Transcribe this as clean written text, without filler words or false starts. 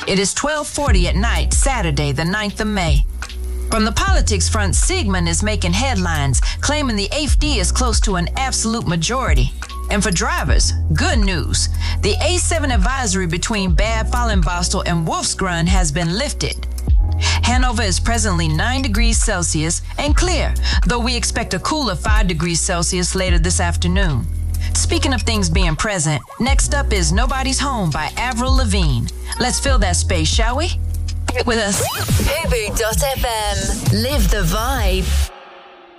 It is 12:40 at night, Saturday, the 9th of May. From the politics front, Sigmund is making headlines, claiming the AfD is close to an absolute majority. And for drivers, good news. The A7 advisory between Bad Fallenbostel and Wolfsgrund has been lifted. Hanover is presently 9 degrees Celsius and clear, though we expect a cooler 5 degrees Celsius later this afternoon. Speaking of things being present, next up is Nobody's Home by Avril Lavigne. Let's fill that space, shall we? With us. Fubu.fm. Live the vibe.